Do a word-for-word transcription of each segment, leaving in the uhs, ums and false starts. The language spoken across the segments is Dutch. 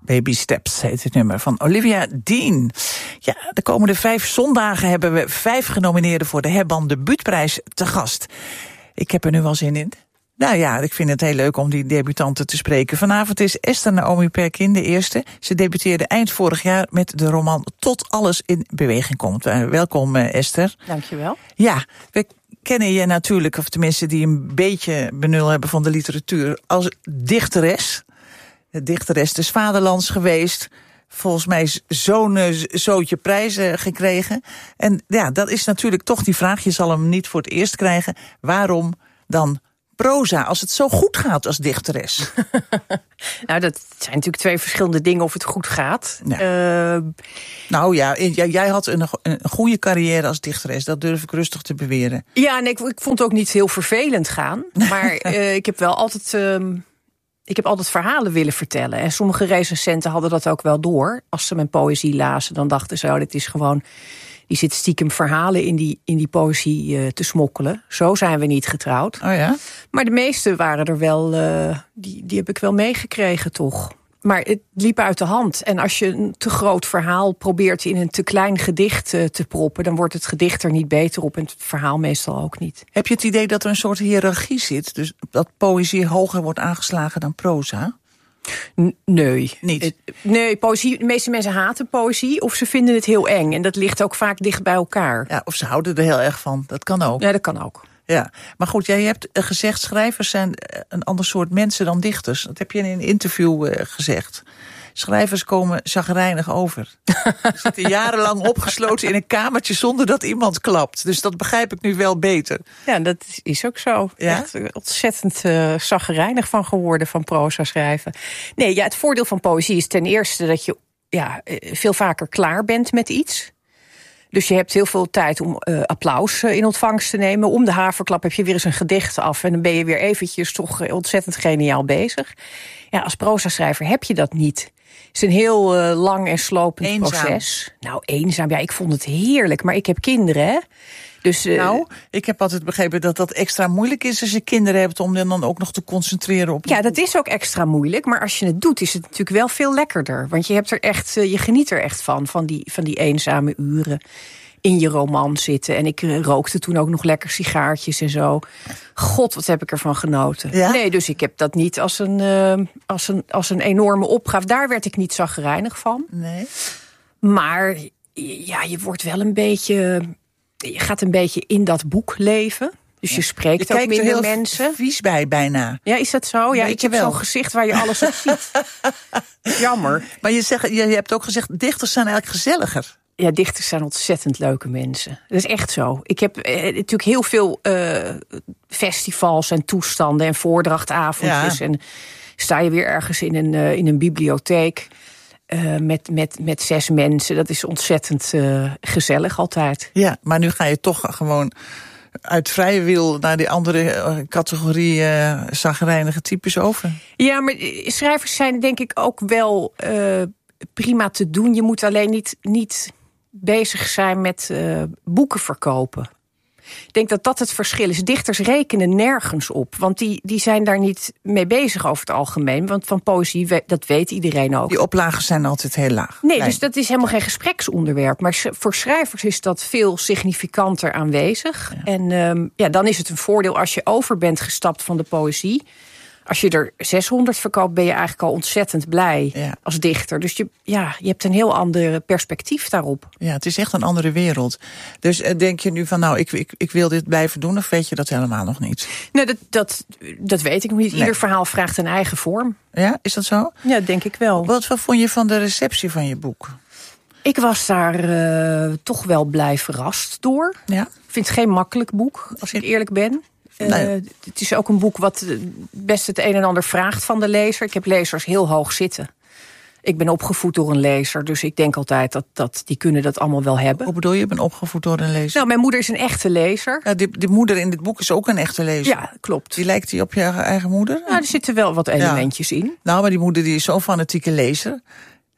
Baby Steps heet het nummer van Olivia Dean. Ja, de komende vijf zondagen hebben we vijf genomineerden voor de Hebban Debuutprijs te gast. Ik heb er nu wel zin in. Nou ja, ik vind het heel leuk om die debutanten te spreken. Vanavond is Esther Naomi Perkin de eerste. Ze debuteerde eind vorig jaar met de roman Tot alles in beweging komt. Uh, welkom uh, Esther. Dankjewel. Ja, we kennen je natuurlijk, of tenminste die een beetje benul hebben van de literatuur, als dichteres. De dichteres des Vaderlands geweest. Volgens mij zo'n zootje prijzen gekregen. En ja, dat is natuurlijk toch die vraag. Je zal hem niet voor het eerst krijgen. Waarom dan proza, als het zo goed gaat als dichteres? Nou, dat zijn natuurlijk twee verschillende dingen of het goed gaat. Ja. Uh... Nou ja, jij had een, een goede carrière als dichteres. Dat durf ik rustig te beweren. Ja, nee, ik, ik vond het ook niet heel vervelend gaan. Maar uh, ik heb wel altijd Uh... Ik heb altijd verhalen willen vertellen. En sommige recensenten hadden dat ook wel door. Als ze mijn poëzie lazen, dan dachten ze, oh, dit is gewoon, die zit stiekem verhalen in die, in die poëzie uh, te smokkelen. Zo zijn we niet getrouwd. Oh ja? Maar de meeste waren er wel, uh, die, die heb ik wel meegekregen toch. Maar het liep uit de hand. En als je een te groot verhaal probeert in een te klein gedicht uh, te proppen, dan wordt het gedicht er niet beter op en het verhaal meestal ook niet. Heb je het idee dat er een soort hiërarchie zit? Dus dat poëzie hoger wordt aangeslagen dan proza? N- nee. Niet? Het, nee, poëzie, de meeste mensen haten poëzie of ze vinden het heel eng. En dat ligt ook vaak dicht bij elkaar. Ja, of ze houden er heel erg van. Dat kan ook. Ja, dat kan ook. Ja, maar goed, jij hebt gezegd, schrijvers zijn een ander soort mensen dan dichters. Dat heb je in een interview uh, gezegd. Schrijvers komen chagrijnig over. Ze zitten jarenlang opgesloten in een kamertje zonder dat iemand klapt. Dus dat begrijp ik nu wel beter. Ja, dat is ook zo. Ja? Echt ontzettend uh, chagrijnig van geworden van proza schrijven. Nee, ja, het voordeel van poëzie is ten eerste dat je ja, veel vaker klaar bent met iets. Dus je hebt heel veel tijd om uh, applaus uh, in ontvangst te nemen. Om de haverklap heb je weer eens een gedicht af. En dan ben je weer eventjes toch ontzettend geniaal bezig. Ja, als proza-schrijver heb je dat niet. Het is een heel uh, lang en slopend eenzaam. proces. Nou, eenzaam, ja, ik vond het heerlijk. Maar ik heb kinderen, hè. Dus, uh, nou, ik heb altijd begrepen dat dat extra moeilijk is als je kinderen hebt om dan ook nog te concentreren op. Ja, dat is ook extra moeilijk. Maar als je het doet, is het natuurlijk wel veel lekkerder. Want je hebt er echt, je geniet er echt van, van die, van die eenzame uren in je roman zitten. En ik rookte toen ook nog lekker sigaartjes en zo. God, wat heb ik ervan genoten. Ja? Nee, dus ik heb dat niet als een, uh, als een, als een enorme opgave. Daar werd ik niet chagrijnig van. Nee. Maar ja, je wordt wel een beetje, je gaat een beetje in dat boek leven. Dus je spreekt je ook minder er heel mensen. Vies bij bijna. Ja, is dat zo? Ja, ik heb zo'n gezicht waar je alles op ziet. Jammer. Maar je, zegt, je hebt ook gezegd, dichters zijn eigenlijk gezelliger. Ja, dichters zijn ontzettend leuke mensen. Dat is echt zo. Ik heb eh, natuurlijk heel veel uh, festivals en toestanden en voordrachtavondjes. Ja. En sta je weer ergens in een, uh, in een bibliotheek uh, met, met, met zes mensen. Dat is ontzettend uh, gezellig altijd. Ja, maar nu ga je toch gewoon uit vrije wil naar die andere categorie uh, chagrijnige types over. Ja, maar schrijvers zijn denk ik ook wel uh, prima te doen. Je moet alleen niet, niet bezig zijn met uh, boeken verkopen. Ik denk dat dat het verschil is. Dichters rekenen nergens op. Want die, die zijn daar niet mee bezig over het algemeen. Want van poëzie, dat weet iedereen ook. Die oplagen zijn altijd heel laag. Nee, Klein. Dus dat is helemaal geen gespreksonderwerp. Maar voor schrijvers is dat veel significanter aanwezig. Ja. En um, ja, dan is het een voordeel als je over bent gestapt van de poëzie. Als je er zeshonderd verkoopt, ben je eigenlijk al ontzettend blij ja. als dichter. Dus je, ja, je hebt een heel ander perspectief daarop. Ja, het is echt een andere wereld. Dus uh, denk je nu van, nou, ik, ik, ik wil dit blijven doen, of weet je dat helemaal nog niet? Nee, dat, dat, dat weet ik nog niet. Nee. Ieder verhaal vraagt een eigen vorm. Ja, is dat zo? Ja, denk ik wel. Wat, wat vond je van de receptie van je boek? Ik was daar uh, toch wel blij verrast door. Ja. Ik vind het geen makkelijk boek, als ik eerlijk ben. Nee. Uh, het is ook een boek wat best het een en ander vraagt van de lezer. Ik heb lezers heel hoog zitten. Ik ben opgevoed door een lezer, dus ik denk altijd dat, dat die kunnen dat allemaal wel hebben. Hoe bedoel je, je bent opgevoed door een lezer? Nou, mijn moeder is een echte lezer. Ja, die, die moeder in dit boek is ook een echte lezer. Ja, klopt. Die lijkt die op je eigen moeder? Nou, er zitten wel wat elementjes ja. in. Nou, maar die moeder die is zo'n fanatieke lezer.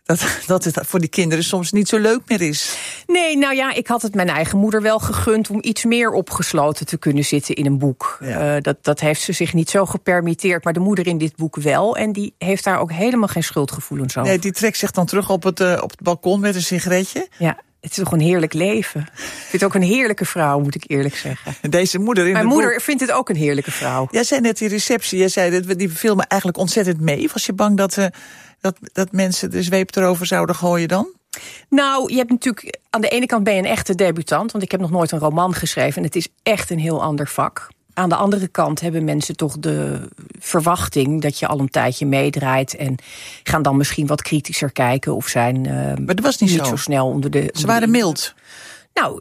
Dat, dat het voor die kinderen soms niet zo leuk meer is. Nee, nou ja, ik had het mijn eigen moeder wel gegund om iets meer opgesloten te kunnen zitten in een boek. Ja. Uh, dat, dat heeft ze zich niet zo gepermitteerd, maar de moeder in dit boek wel. En die heeft daar ook helemaal geen schuldgevoelens over. Nee, die trekt zich dan terug op het, uh, op het balkon met een sigaretje. Ja. Het is toch een heerlijk leven. Ik vind het ook een heerlijke vrouw, moet ik eerlijk zeggen. Deze moeder in Mijn het moeder boek... vindt het ook een heerlijke vrouw. Jij zei net die receptie, jij zei dat die viel me eigenlijk ontzettend mee. Was je bang dat, uh, dat, dat mensen de zweep erover zouden gooien dan? Nou, je hebt natuurlijk, aan de ene kant ben je een echte debutant, want ik heb nog nooit een roman geschreven en het is echt een heel ander vak. Aan de andere kant hebben mensen toch de verwachting dat je al een tijdje meedraait en gaan dan misschien wat kritischer kijken of zijn uh, maar dat was niet, niet zo. zo snel onder de... Ze waren mild. Nou,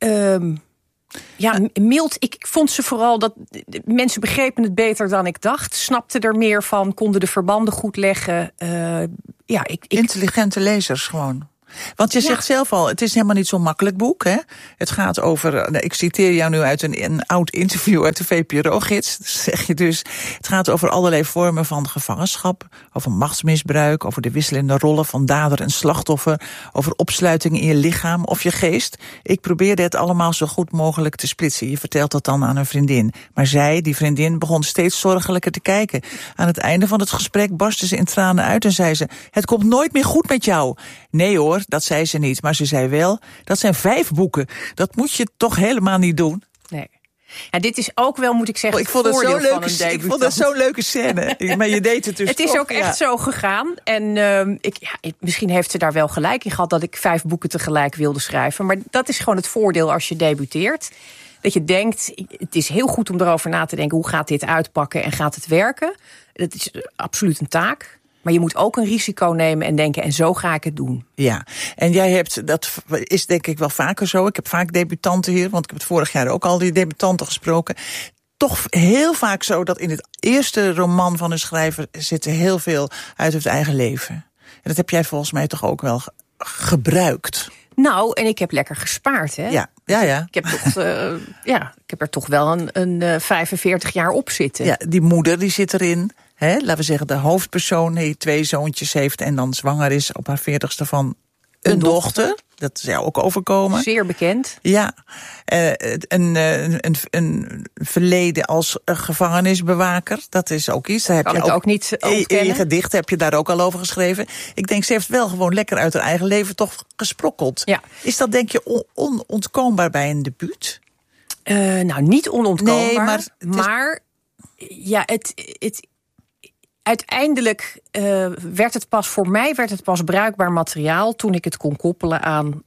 um, ja, mild. Ik vond ze vooral dat mensen begrepen het beter dan ik dacht, snapten er meer van, konden de verbanden goed leggen. Uh, ja, ik, ik... Intelligente lezers gewoon. Want je ja. zegt zelf al, het is helemaal niet zo'n makkelijk boek. Hè? Het gaat over, ik citeer jou nu uit een, een oud interview uit de V P R O-gids. Zeg je dus, het gaat over allerlei vormen van gevangenschap, over machtsmisbruik, over de wisselende rollen van dader en slachtoffer, over opsluiting in je lichaam of je geest. Ik probeerde het allemaal zo goed mogelijk te splitsen. Je vertelt dat dan aan een vriendin. Maar zij, die vriendin, begon steeds zorgelijker te kijken. Aan het einde van het gesprek barstte ze in tranen uit en zei ze, het komt nooit meer goed met jou. Nee hoor, dat zei ze niet, maar ze zei wel, dat zijn vijf boeken. Dat moet je toch helemaal niet doen? Nee. Ja, dit is ook wel, moet ik zeggen, ik vond het voordeel zo'n leuke, van een debutant. Ik vond het zo'n leuke scène. Maar je deed het dus Het is toch, ook ja. echt zo gegaan. En uh, ik, ja, misschien heeft ze daar wel gelijk in gehad dat ik vijf boeken tegelijk wilde schrijven. Maar dat is gewoon het voordeel als je debuteert. Dat je denkt, het is heel goed om erover na te denken, hoe gaat dit uitpakken en gaat het werken? Dat is absoluut een taak. Maar je moet ook een risico nemen en denken, en zo ga ik het doen. Ja, en jij hebt, dat is denk ik wel vaker zo. Ik heb vaak debutanten hier, want ik heb het vorig jaar ook al die debutanten gesproken. Toch heel vaak zo dat in het eerste roman van een schrijver zit er heel veel uit het eigen leven. En dat heb jij volgens mij toch ook wel ge- gebruikt. Nou, en ik heb lekker gespaard, hè? Ja, ja, ja. Ik heb, toch, uh, ja, ik heb er toch wel een, een uh, vijfenveertig jaar op zitten. Ja, die moeder die zit erin. Hè, laten we zeggen, de hoofdpersoon die twee zoontjes heeft en dan zwanger is op haar veertigste van een, een dochter. dochter. Dat is jou ook overkomen. Zeer bekend. Ja, uh, een, een, een, een verleden als gevangenisbewaker, dat is ook iets. Daar heb kan je ik ook, ook niet ontkennen. In je gedicht heb je daar ook al over geschreven. Ik denk, ze heeft wel gewoon lekker uit haar eigen leven toch gesprokkeld. Ja. Is dat denk je on, onontkoombaar bij een debuut? Uh, nou, niet onontkoombaar, nee, maar, het is... maar ja, het... het uiteindelijk uh, werd het pas, voor mij werd het pas bruikbaar materiaal toen ik het kon koppelen aan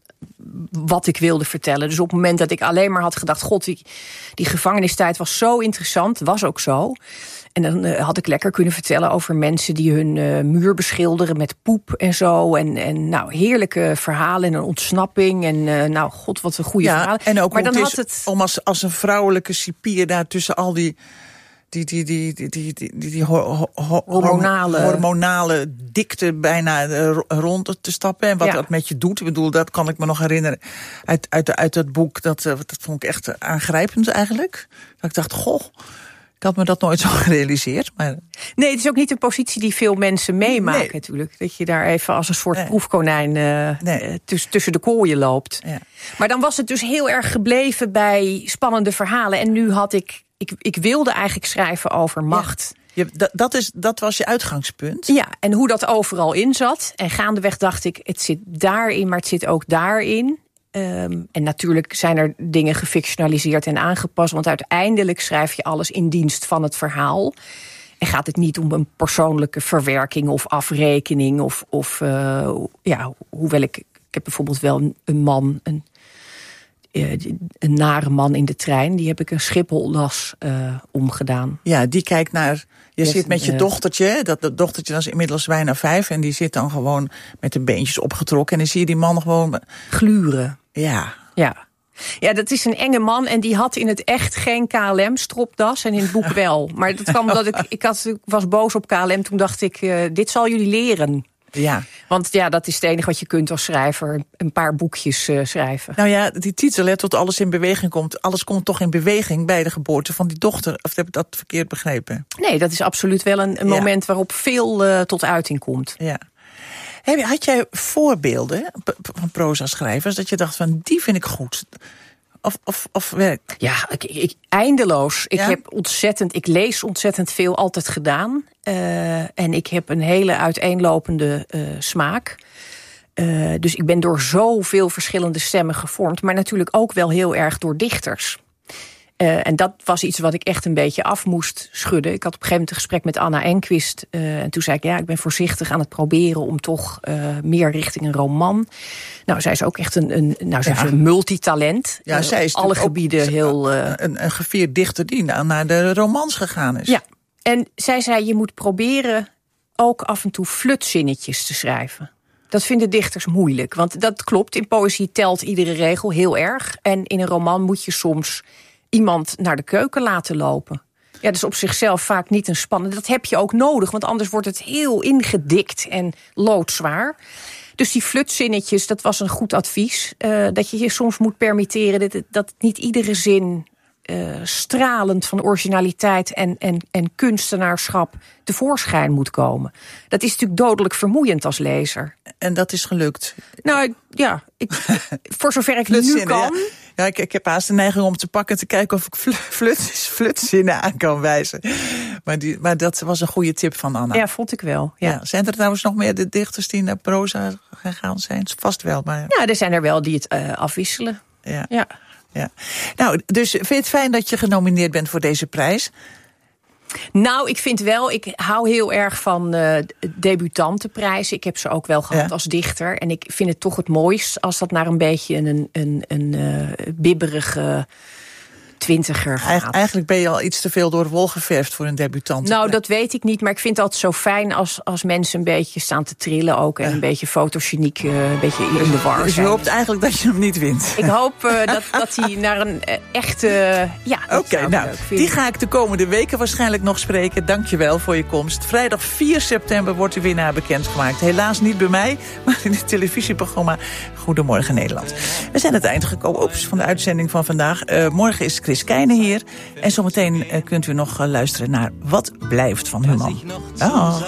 wat ik wilde vertellen. Dus op het moment dat ik alleen maar had gedacht, god, die, die gevangenistijd was zo interessant, was ook zo. En dan uh, had ik lekker kunnen vertellen over mensen die hun uh, muur beschilderen met poep en zo. En, en nou, heerlijke verhalen en een ontsnapping. En uh, nou, god, wat een goede ja, verhalen. En ook maar dan het had is het om als, als een vrouwelijke cipier daar tussen al die... Die, die, die, die, die, die, die, die ho, ho, hormonale. hormonale dikte bijna rond te stappen. En wat ja. dat met je doet. Ik bedoel, dat kan ik me nog herinneren uit, uit, uit dat boek. Dat, dat vond ik echt aangrijpend eigenlijk. Dat ik dacht, goh, ik had me dat nooit zo gerealiseerd. Maar... Nee, het is ook niet een positie die veel mensen meemaken nee. natuurlijk. Dat je daar even als een soort nee. proefkonijn uh, nee. tuss, tussen de kooien loopt. Ja. Maar dan was het dus heel erg gebleven bij spannende verhalen. En nu had ik... Ik, ik wilde eigenlijk schrijven over macht. Ja, je, dat, dat, is, dat was je uitgangspunt? Ja, en hoe dat overal in zat. En gaandeweg dacht ik, het zit daarin, maar het zit ook daarin. Um, en natuurlijk zijn er dingen gefictionaliseerd en aangepast. Want uiteindelijk schrijf je alles in dienst van het verhaal. En gaat het niet om een persoonlijke verwerking of afrekening. Of, of uh, ja, hoewel ik... Ik heb bijvoorbeeld wel een, een man... Een, een nare man in de trein, die heb ik een Schipholdas uh, omgedaan. Ja, die kijkt naar... Je met, zit met je uh, dochtertje, dat, dat dochtertje dat is inmiddels bijna vijf... en die zit dan gewoon met de beentjes opgetrokken... en dan zie je die man gewoon... Gluren. Ja. Ja. Ja, dat is een enge man en die had in het echt geen K L M-stropdas en in het boek wel. Maar dat kwam omdat ik, ik, had, ik was boos op K L M, toen dacht ik, uh, dit zal jullie leren. Ja. Want ja, dat is het enige wat je kunt als schrijver. Een paar boekjes uh, schrijven. Nou ja, die titel, hè, tot alles in beweging komt. Alles komt toch in beweging bij de geboorte van die dochter. Of heb ik dat verkeerd begrepen? Nee, dat is absoluut wel een, een ja. moment waarop veel uh, tot uiting komt. Ja. Heb, had jij voorbeelden van proza-schrijvers dat je dacht van die vind ik goed? Of, of, of werk? Ja, ik, ik, eindeloos. Ik ja? heb ontzettend, ik lees ontzettend veel, altijd gedaan. Uh, en ik heb een hele uiteenlopende uh, smaak. Uh, dus ik ben door zoveel verschillende stemmen gevormd. Maar natuurlijk ook wel heel erg door dichters. Uh, en dat was iets wat ik echt een beetje af moest schudden. Ik had op een gegeven moment een gesprek met Anna Enquist. Uh, en toen zei ik, ja, ik ben voorzichtig aan het proberen om toch uh, meer richting een roman. Nou, zij is ook echt een, een, nou, zij is ja. een multitalent. Ja, uh, zij is alle gebieden ook, heel... Uh, een, een gevierd dichter die naar de romans gegaan is. Ja, en zij zei, je moet proberen ook af en toe flutzinnetjes te schrijven. Dat vinden dichters moeilijk, want dat klopt. In poëzie telt iedere regel heel erg. En in een roman moet je soms iemand naar de keuken laten lopen. Ja, dat is op zichzelf vaak niet een spannend. Dat heb je ook nodig, want anders wordt het heel ingedikt en loodzwaar. Dus die flutzinnetjes, dat was een goed advies. Uh, dat je je soms moet permitteren dat, dat niet iedere zin Uh, stralend van originaliteit en, en, en kunstenaarschap tevoorschijn moet komen. Dat is natuurlijk dodelijk vermoeiend als lezer. En dat is gelukt? Nou, ik, ja, ik, voor zover ik nu kan. Ja, ja ik, ik heb haast de neiging om te pakken en te kijken of ik flut, flutzinnen aan kan wijzen. Maar, die, maar dat was een goede tip van Anna. Ja, vond ik wel. Ja. Ja, zijn er trouwens nog meer de dichters die naar proza gegaan zijn? Vast wel, maar... Ja, er zijn er wel die het uh, afwisselen. Ja. Ja. Ja. Nou, dus vind je het fijn dat je genomineerd bent voor deze prijs? Nou, ik vind wel, ik hou heel erg van uh, debutantenprijzen. Ik heb ze ook wel gehad ja. als dichter. En ik vind het toch het mooist als dat naar een beetje een, een, een uh, bibberige twintiger gaat. Eigenlijk ben je al iets te veel door de wol geverfd voor een debutant. Nou, dat weet ik niet, maar ik vind het altijd zo fijn als, als mensen een beetje staan te trillen ook. En ja. een beetje fotogeniek, uh, een beetje in de war zijn. Dus je hoopt eigenlijk dat je hem niet wint? Ik hoop uh, dat, dat hij naar een uh, echte... Uh, ja, Oké, okay, nou, die ga ik de komende weken waarschijnlijk nog spreken. Dank je wel voor je komst. Vrijdag vier september wordt de winnaar bekendgemaakt. Helaas niet bij mij, maar in het televisieprogramma Goedemorgen Nederland. We zijn aan het eind gekomen oeps, van de uitzending van vandaag. Uh, morgen is Chris Keijne hier. En zometeen uh, kunt u nog uh, luisteren naar Wat blijft van Human. Oh.